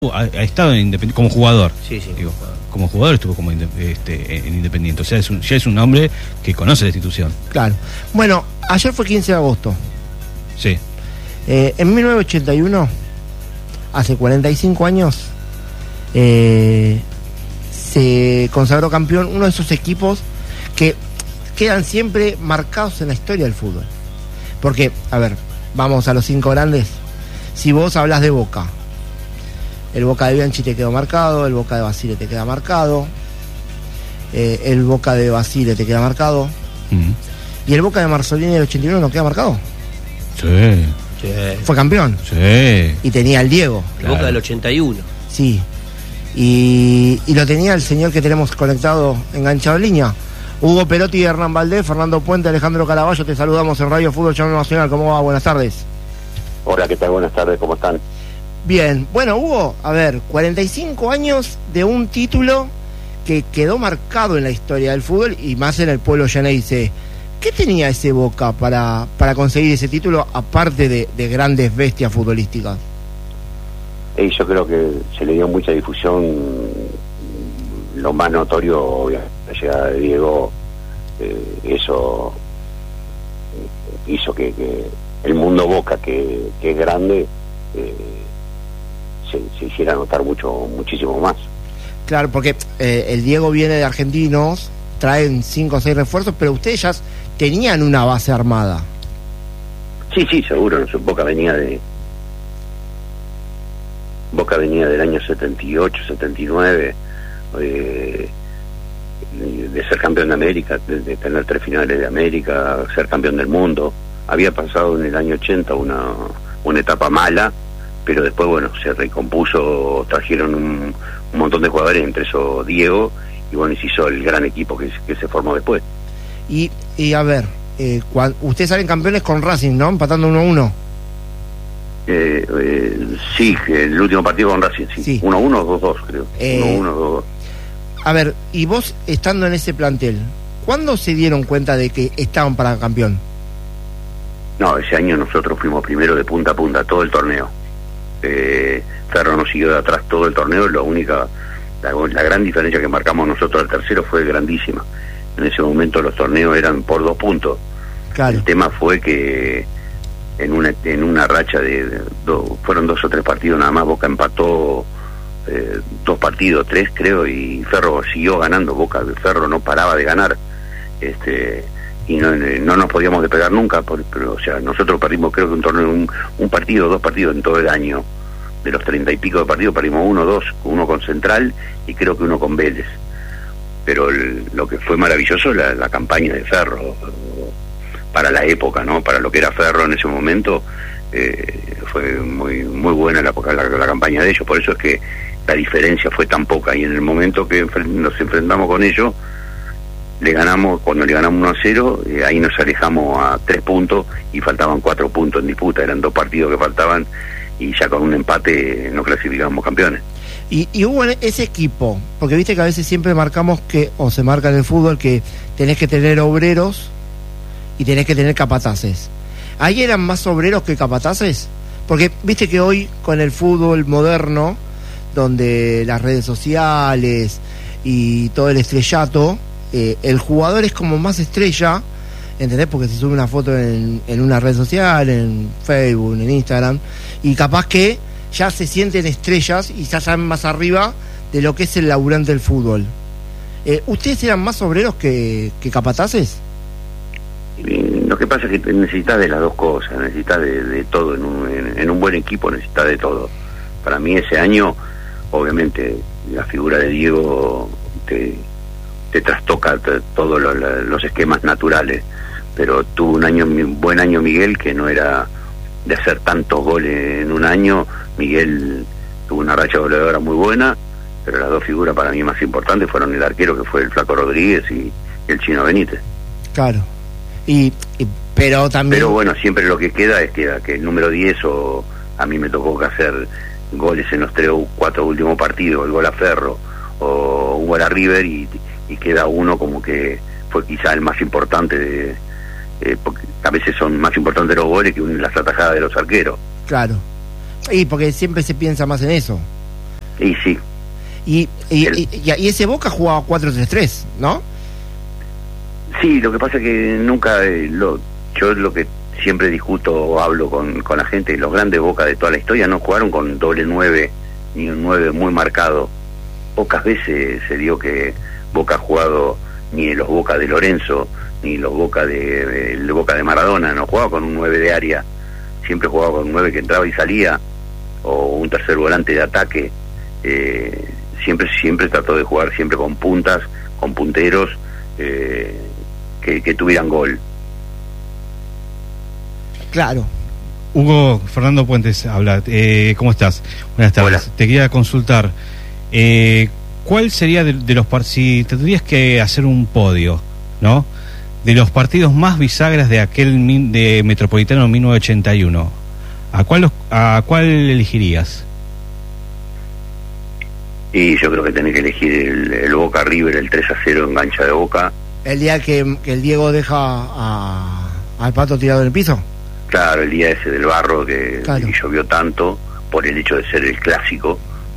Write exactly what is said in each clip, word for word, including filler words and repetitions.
Ha, ha estado en Independiente como jugador. Sí, sí. Digo, como jugador estuvo como este, en Independiente. O sea, es un, ya es un hombre que conoce la institución. Claro. Bueno, ayer fue quince de agosto. Sí. Eh, en mil novecientos ochenta y uno, hace cuarenta y cinco años, eh, se consagró campeón uno de esos equipos que quedan siempre marcados en la historia del fútbol. Porque, a ver, vamos a los cinco grandes. Si vos hablas de Boca, el Boca de Bianchi te quedó marcado, el Boca de Basile te queda marcado, eh, el Boca de Basile te queda marcado, Uh-huh. y el Boca de Marzolini del ochenta y uno no queda marcado. Sí. Sí. Fue campeón. Sí. Y tenía el Diego. El Boca del ochenta y uno. Sí. Y, y lo tenía el señor que tenemos conectado, enganchado en línea. Hugo Perotti, Hernán Valdés, Fernando Puente, Alejandro Caraballo, te saludamos en Radio Fútbol Channel Nacional. ¿Cómo va? Buenas tardes. Hola, ¿qué tal? Buenas tardes, ¿cómo están? Bien, bueno, Hugo, a ver, cuarenta y cinco años de un título que quedó marcado en la historia del fútbol y más en el pueblo llanense. ¿Qué tenía ese Boca para, para conseguir ese título, aparte de, de grandes bestias futbolísticas? Eh, yo creo que se le dio mucha difusión. Lo más notorio, obviamente, la llegada de Diego, eh, eso eh, hizo que, que el mundo Boca, que, que es grande, eh, se, se hiciera notar mucho, muchísimo más. Claro, porque eh, el Diego viene de Argentinos, traen cinco o seis refuerzos, pero ustedes ya tenían una base armada. Sí, sí, seguro. Boca venía de Boca venía del año setenta y ocho, setenta y nueve, eh, de ser campeón de América, de, de tener tres finales de América, ser campeón del mundo. Había pasado en el año ochenta una, una etapa mala, pero después, bueno, se recompuso, trajeron un, un montón de jugadores, entre esos Diego, y bueno, y se hizo el gran equipo que, que se formó después. Y, y a ver, eh, cuando, ustedes salen campeones con Racing, ¿no? Empatando uno a uno. Eh, eh, sí, el último partido con Racing, sí. uno a uno o dos a dos, creo. Eh, uno a uno o dos a dos. A ver, y vos estando en ese plantel, ¿cuándo se dieron cuenta de que estaban para campeón? No, ese año nosotros fuimos primero de punta a punta, todo el torneo. Eh, Ferro nos siguió de atrás todo el torneo. La única, la, la gran diferencia que marcamos nosotros al tercero fue grandísima. En ese momento los torneos eran por dos puntos. Claro. El tema fue que en una en una racha de, de do, fueron dos o tres partidos nada más, Boca empató eh, dos partidos, tres creo, y Ferro siguió ganando. Boca, Ferro no paraba de ganar, este y no, no nos podíamos despegar nunca, por, pero o sea, nosotros perdimos creo que un torneo, un, un partido, dos partidos en todo el año. De los treinta y pico de partidos perdimos uno, dos, uno con Central y creo que uno con Vélez. Pero el, lo que fue maravilloso la, la campaña de Ferro, para la época, ¿no? Para lo que era Ferro en ese momento, eh, fue muy muy buena la, la, la campaña de ellos. Por eso es que la diferencia fue tan poca, y en el momento que nos enfrentamos con ellos, le ganamos, cuando le ganamos uno a cero, eh, ahí nos alejamos a tres puntos y faltaban cuatro puntos en disputa. Eran dos partidos que faltaban y ya con un empate nos clasificamos campeones. Y, y hubo ese equipo, porque viste que a veces siempre marcamos que, o se marca en el fútbol, que tenés que tener obreros y tenés que tener capataces. ¿Ahí eran más obreros que capataces? Porque viste que hoy con el fútbol moderno, donde las redes sociales y todo el estrellato, eh, el jugador es como más estrella, ¿entendés? Porque se sube una foto en, en una red social, en Facebook, en Instagram, y capaz que ya se sienten estrellas y ya están más arriba de lo que es el laburante del fútbol. Eh, ¿Ustedes eran más obreros que, que capataces? Y lo que pasa es que necesitas de las dos cosas, necesitas de, de todo. En un, en, en un buen equipo necesitas de todo. Para mí ese año, obviamente, la figura de Diego te, te trastoca todos lo, lo, los esquemas naturales, pero tuvo un año, un buen año Miguel, que no era de hacer tantos goles en un año. Miguel tuvo una racha goleadora muy buena, pero las dos figuras para mí más importantes fueron el arquero, que fue el Flaco Rodríguez, y el Chino Benítez. Claro. Y, y pero también... Pero bueno, siempre lo que queda es que, que el número diez, o a mí me tocó que hacer goles en los tres o cuatro últimos partidos, el gol a Ferro o un gol a River, y, y queda uno como que fue quizá el más importante de... Eh, porque a veces son más importantes los goles que las atajadas de los arqueros. Claro. Y porque siempre se piensa más en eso. Y sí. Y, y, El... y, y ese Boca jugaba cuatro tres tres, ¿no? Sí, lo que pasa es que nunca, eh, lo, yo lo que siempre discuto o hablo con, con la gente, los grandes Boca de toda la historia no jugaron con doble nueve, ni un nueve muy marcado. Pocas veces se dio que Boca ha jugado, ni los Boca de Lorenzo, ni los Boca de, el Boca de Maradona, no jugaba con un nueve de área, siempre jugaba con un nueve que entraba y salía, o un tercer volante de ataque. Eh, siempre siempre trató de jugar siempre con puntas, con punteros eh, que, que tuvieran gol. Claro. Hugo, Fernando Puentes habla. Eh, ¿Cómo estás? Buenas tardes. Hola. Te quería consultar. Eh, ¿Cuál sería de, de los partidos, si te tendrías que hacer un podio, ¿no? De los partidos más bisagras de aquel min, de Metropolitano mil novecientos ochenta y uno, ¿a cuál, los, ¿a cuál elegirías? Y yo creo que tenés que elegir el, el Boca River, el tres a cero en cancha de Boca. El día que, que el Diego deja a, al Pato tirado en el piso. Claro, el día ese del barro que, Claro. que llovió tanto por el hecho de ser el clásico.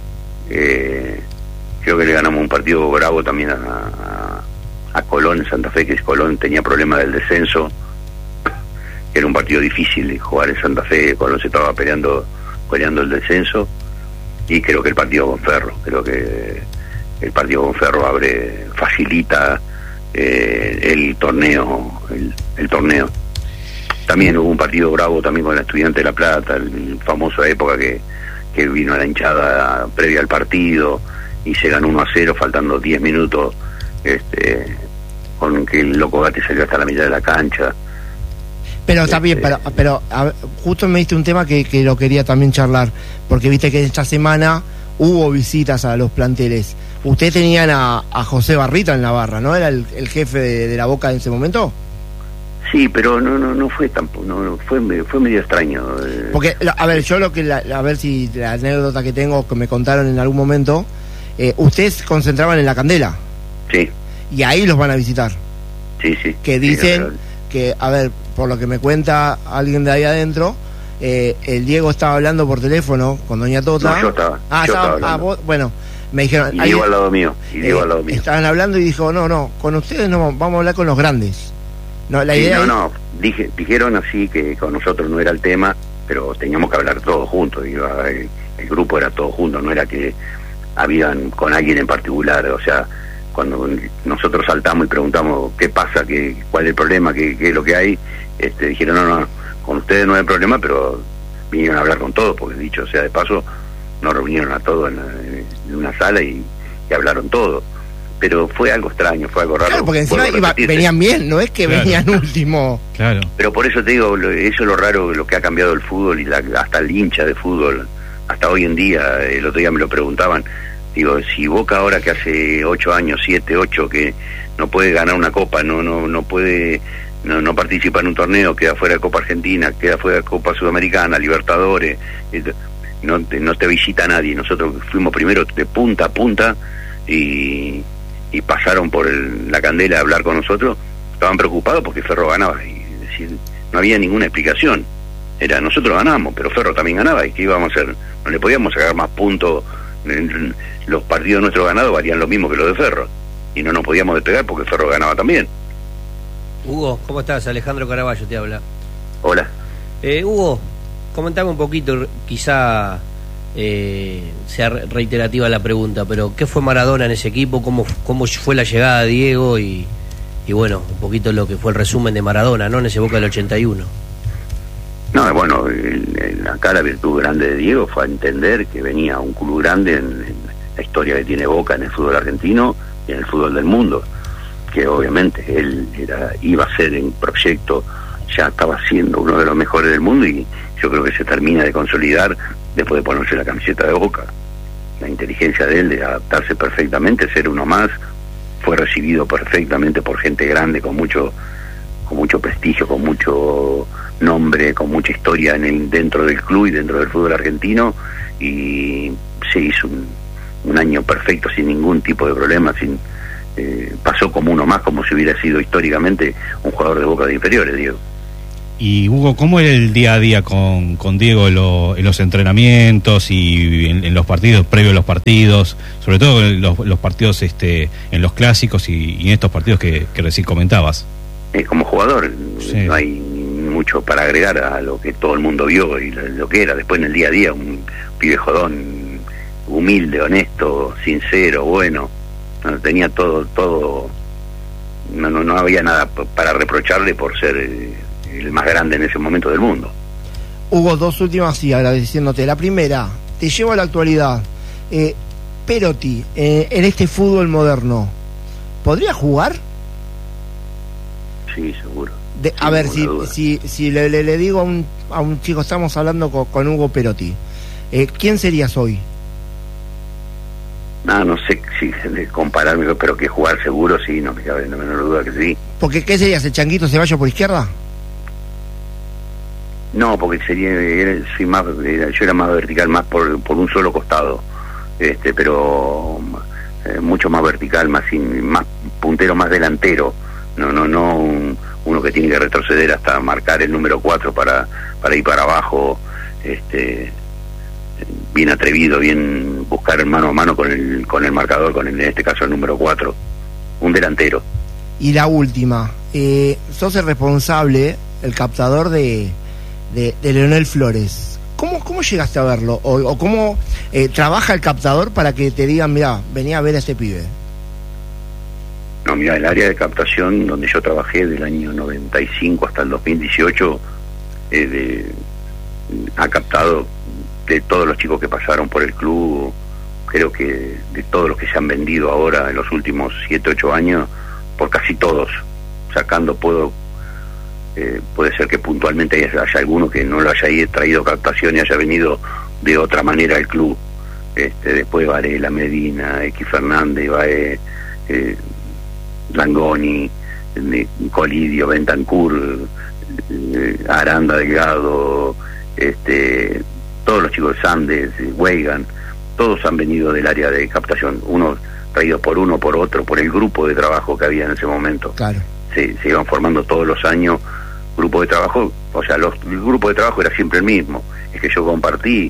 Eh, creo que le ganamos un partido bravo también a, a, a Colón en Santa Fe, que Colón tenía problemas del descenso. Era un partido difícil de jugar en Santa Fe. Colón se estaba peleando peleando el descenso. Y creo que el partido con Ferro, creo que el partido con Ferro abre, facilita eh, el torneo, el, el torneo. También hubo un partido bravo también con el Estudiante de La Plata, el famoso época que, que vino a la hinchada previa al partido y se ganó uno a cero faltando diez minutos, este, con que el Loco Gatti salió hasta la mitad de la cancha. Pero está bien, pero, pero a ver, justo me diste un tema que, que lo quería también charlar, porque viste que esta semana hubo visitas a los planteles. Ustedes tenían a, a José Barrita en la barra, ¿no? ¿Era el, el jefe de, de la Boca en ese momento? Sí, pero no no no fue tampoco, no, no fue fue medio extraño. Eh. Porque, a ver, yo lo que, la, a ver si la anécdota que tengo, que me contaron en algún momento, eh, ustedes se concentraban en la Candela. Sí. Y ahí los van a visitar. Sí, sí. Que dicen sí, que, a ver, por lo que me cuenta alguien de ahí adentro, eh, el Diego estaba hablando por teléfono con doña Tota. No, yo estaba. Ah, yo estaba, estaba ah, vos, bueno, me dijeron. Y Diego al lado mío. Y Diego eh, al lado mío. Estaban hablando y dijo, no, no, con ustedes no, vamos a hablar con los grandes. No, la sí, idea no, es... no, dije, dijeron así que con nosotros no era el tema, pero teníamos que hablar todos juntos. Digo, el, el grupo era todo juntos, no era que habían con alguien en particular. O sea, cuando nosotros saltamos y preguntamos qué pasa, qué, cuál es el problema, qué, qué es lo que hay, este, dijeron, no, no, con ustedes no hay problema, pero vinieron a hablar con todos, porque dicho sea de paso, nos reunieron a todos en, en una sala y, y hablaron todos. Pero fue algo extraño, fue algo raro. Claro, porque encima iba, venían bien, no es que claro. venían último. Claro. Pero por eso te digo, lo, eso es lo raro, lo que ha cambiado el fútbol y la, hasta el hincha de fútbol, hasta hoy en día. El otro día me lo preguntaban, digo, si Boca ahora que hace ocho años, siete, ocho, que no puede ganar una copa, no no no puede, no, no participa en un torneo, queda fuera de Copa Argentina, queda fuera de Copa Sudamericana, Libertadores, no te, no te visita nadie. Nosotros fuimos primero de punta a punta y... y pasaron por el, la Candela a hablar con nosotros, estaban preocupados porque Ferro ganaba, y decir, no había ninguna explicación. Era, nosotros ganamos, pero Ferro también ganaba, y ¿qué íbamos a hacer? No le podíamos sacar más puntos, los partidos nuestros ganados valían lo mismo que los de Ferro, y no nos podíamos despegar porque Ferro ganaba también. Hugo, ¿cómo estás? Alejandro Caraballo te habla. Hola. Eh, Hugo, comentame un poquito, quizá... Eh, sea reiterativa la pregunta, pero ¿qué fue Maradona en ese equipo? ¿Cómo, cómo fue la llegada de Diego? Y, y bueno, un poquito lo que fue el resumen de Maradona, ¿no? En ese Boca del ochenta y uno. No, bueno, el, el, acá la virtud grande de Diego fue a entender que venía un club grande en, en la historia que tiene Boca en el fútbol argentino y en el fútbol del mundo, que obviamente él era, iba a ser en proyecto, ya estaba siendo uno de los mejores del mundo, y yo creo que se termina de consolidar después de ponerse la camiseta de Boca. La inteligencia de él de adaptarse perfectamente, ser uno más, fue recibido perfectamente por gente grande, con mucho con mucho prestigio, con mucho nombre, con mucha historia en el, dentro del club y dentro del fútbol argentino, y se hizo un, un año perfecto sin ningún tipo de problema, sin eh, pasó como uno más, como si hubiera sido históricamente un jugador de Boca de inferiores, Diego. Y Hugo, ¿cómo era el día a día con, con Diego en, lo, en los entrenamientos y en, en los partidos, previo a los partidos, sobre todo en los, los partidos este, en los clásicos y, y en estos partidos que, que recién comentabas? Eh, como jugador, sí. No hay mucho para agregar a lo que todo el mundo vio y lo, lo que era. Después en el día a día, un pibe jodón, humilde, honesto, sincero, bueno. No, tenía todo, todo. No, no, no había nada para reprocharle por ser eh, el más grande en ese momento del mundo. Hugo, dos últimas y agradeciéndote. La primera, te llevo a la actualidad. Eh, Perotti, eh, en este fútbol moderno, ¿podría jugar? Sí, seguro. De, a ver, si, si, si le, le, le digo a un, a un chico, estamos hablando con, con Hugo Perotti, eh, ¿quién serías hoy? No, no sé si de compararme, pero que jugar seguro sí, no me cabe la menor duda que sí. Porque ¿qué serías, el Changuito Ceballos por izquierda? No, porque sería, era, soy más, era, yo era más vertical, más por, por un solo costado, este, pero eh, mucho más vertical, más sin, más puntero, más delantero. No, no, no un, uno que tiene que retroceder hasta marcar el número cuatro para, para ir para abajo, este, bien atrevido, bien buscar mano a mano con el, con el marcador, con el, en este caso el número cuatro, un delantero. Y la última, eh, sos el responsable, el captador de, de, de Leonel Flores. ¿Cómo, cómo llegaste a verlo? ¿O, o cómo eh, trabaja el captador para que te digan, mirá, venía a ver a este pibe? No, mira, el área de captación donde yo trabajé del año noventa y cinco hasta el dos mil dieciocho eh, de, ha captado de todos los chicos que pasaron por el club, creo que de todos los que se han vendido ahora en los últimos siete, ocho años, por casi todos, sacando, puedo eh, puede ser que puntualmente haya, haya alguno que no lo haya traído captación y haya venido de otra manera al club. Este, después Varela, Medina, X Fernández, Bae, eh, Langoni, Colidio, Bentancur, eh, Aranda Delgado, este, todos los chicos de Sandes, Weigan, todos han venido del área de captación, unos traídos por uno, por otro, por el grupo de trabajo que había en ese momento. Claro. Se, se iban formando todos los años grupos de trabajo, o sea, los, el grupo de trabajo era siempre el mismo, es que yo compartí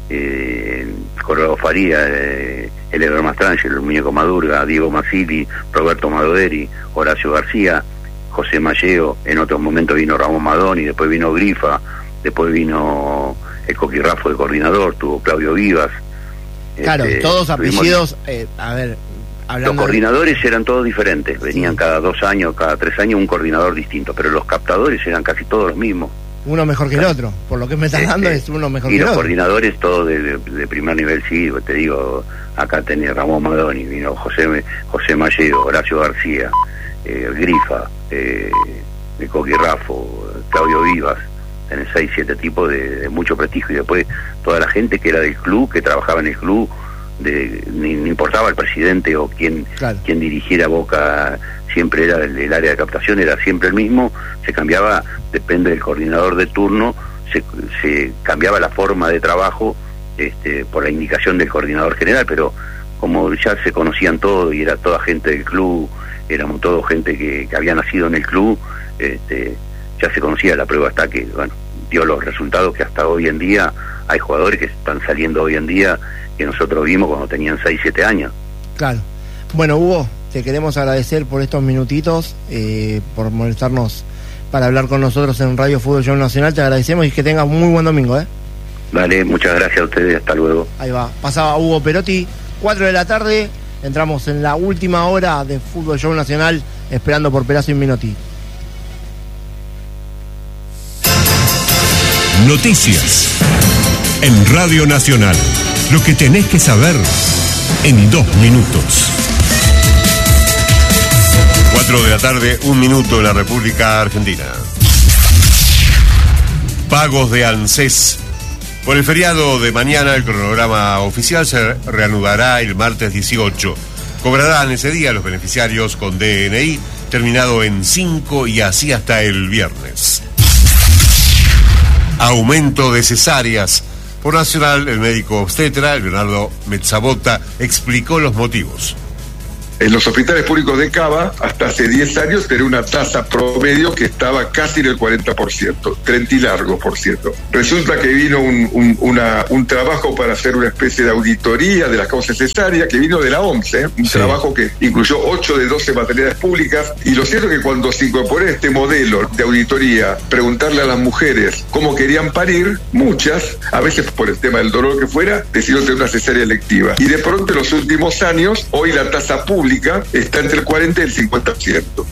eh, Colorado Faría, eh, Eleder Mastrangelo, el Muñeco Madurga, Diego Masili, Roberto Madoderi, Horacio García, José Malleo, en otro momento vino Ramón Madoni, después vino Grifa, después vino el Coquirrafo de coordinador, tuvo Claudio Vivas. Claro, este, todos apellidos, eh, a ver, hablando los coordinadores de... eran todos diferentes, venían sí. cada dos años, cada tres años un coordinador distinto, pero los captadores eran casi todos los mismos. Uno mejor que el otro, por lo que me estás este, dando es uno mejor que el otro. Y los coordinadores todos de, de, de primer nivel, sí, te digo, acá tenía Ramón Madoni, vino José José Malleo, Horacio García, eh, Grifa, eh, de Coquirrafo, Claudio Vivas, tenés seis, siete tipos de, de mucho prestigio, y después toda la gente que era del club, que trabajaba en el club, de, ni, ni importaba el presidente o quien, claro. quien dirigiera Boca, siempre era el, el área de captación, era siempre el mismo, se cambiaba, depende del coordinador de turno, se, se cambiaba la forma de trabajo este, por la indicación del coordinador general, pero como ya se conocían todos y era toda gente del club, éramos todos gente que, que había nacido en el club, este, ya se conocía. La prueba está que, bueno, dio los resultados que hasta hoy en día hay jugadores que están saliendo hoy en día que nosotros vimos cuando tenían seis, siete años. Claro. Bueno, Hugo, te queremos agradecer por estos minutitos, eh, por molestarnos para hablar con nosotros en Radio Fútbol Show Nacional. Te agradecemos y que tengas muy buen domingo, ¿eh? Vale, muchas gracias a ustedes, hasta luego. Ahí va, pasaba Hugo Perotti, cuatro de la tarde, entramos en la última hora de Fútbol Show Nacional, esperando por Perazo y Minotti. Noticias en Radio Nacional. Lo que tenés que saber en dos minutos. Cuatro de la tarde, un minuto en la República Argentina. Pagos de ANSES. Por el feriado de mañana, el cronograma oficial se reanudará el martes dieciocho. Cobrarán ese día los beneficiarios con D N I, terminado en cinco y así hasta el viernes. Aumento de cesáreas. Por Nacional, el médico obstetra, Leonardo Mezzabota, explicó los motivos. En los hospitales públicos de Cava, hasta hace diez años, tenía una tasa promedio que estaba casi en el cuarenta por ciento, treinta y largo, por cierto. Resulta que vino un, un, una, un trabajo para hacer una especie de auditoría de las causas cesáreas, que vino de la O M S, ¿eh? un sí. trabajo que incluyó ocho de doce maternidades públicas, y lo cierto es que cuando se incorporó este modelo de auditoría, preguntarle a las mujeres cómo querían parir, muchas, a veces por el tema del dolor que fuera, decidieron tener una cesárea electiva. Y de pronto en los últimos años, hoy la tasa pública está entre el cuarenta y el cincuenta por ciento.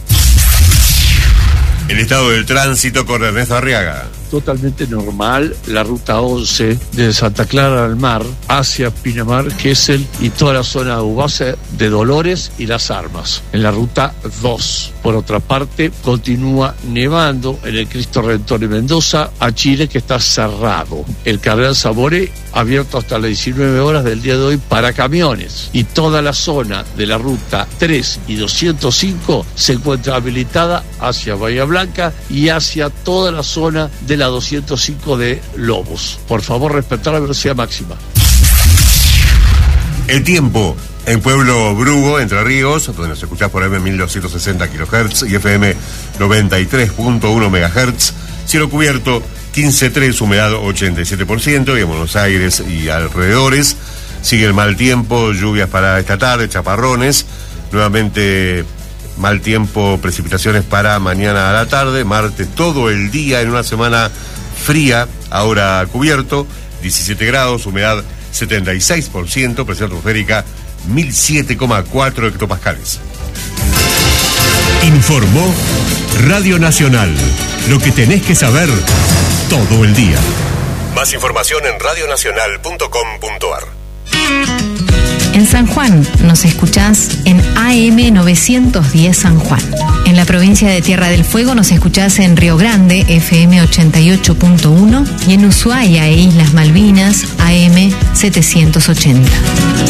El estado del tránsito con Ernesto Arriaga. Totalmente normal la ruta once de Santa Clara al Mar hacia Pinamar, Gesell y toda la zona de base de Dolores y Las Armas. En la ruta dos. Por otra parte, continúa nevando en el Cristo Redentor de Mendoza a Chile, que está cerrado. El Cardenal Zamoré abierto hasta las diecinueve horas del día de hoy para camiones. Y toda la zona de la ruta tres y doscientos cinco se encuentra habilitada hacia Bahía Blanca y hacia toda la zona de la doscientos cinco de Lobos. Por favor, respetar la velocidad máxima. El tiempo en Pueblo Brugo, Entre Ríos, donde nos escuchás por M mil doscientos sesenta kilohertz y F M noventa y tres punto uno megahertz. Cielo cubierto, quince punto tres, humedad ochenta y siete por ciento, y en Buenos Aires y alrededores sigue el mal tiempo, lluvias para esta tarde, chaparrones, nuevamente mal tiempo, precipitaciones para mañana a la tarde, martes todo el día en una semana fría, ahora cubierto, diecisiete grados, humedad setenta y seis por ciento, presión atmosférica mil siete coma cuatro hectopascales. Informó Radio Nacional, lo que tenés que saber todo el día. Más información en radio nacional punto com punto a r. En San Juan nos escuchás en A M novecientos diez San Juan. En la provincia de Tierra del Fuego nos escuchás en Río Grande, F M ochenta y ocho punto uno, y en Ushuaia e Islas Malvinas, A M setecientos ochenta.